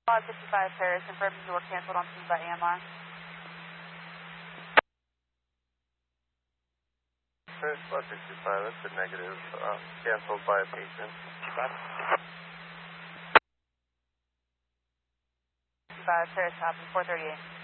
55 Paris, confirmed you were canceled on scene by AMR. Paris 65, that's a negative. Canceled by a patient. 55 Paris, copy, 438.